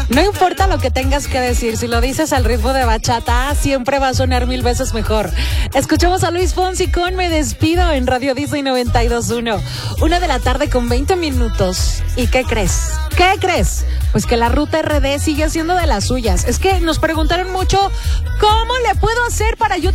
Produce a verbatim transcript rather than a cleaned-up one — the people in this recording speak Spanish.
No importa lo que tengas que decir, si lo dices al ritmo de bachata, siempre va a sonar mil veces mejor. Escuchamos a Luis Fonsi con Me Despido en Radio Disney noventa y dos punto uno. Una de la tarde con veinte minutos. ¿Y qué crees? ¿Qué crees? Pues que la Ruta R D sigue siendo de las suyas. Es que nos preguntaron mucho, ¿cómo le puedo hacer para yo